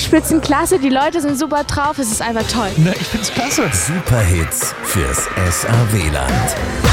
Spitzenklasse, die Leute sind super drauf, es ist einfach toll. Na, ich find's klasse. Superhits fürs SR-WLAN.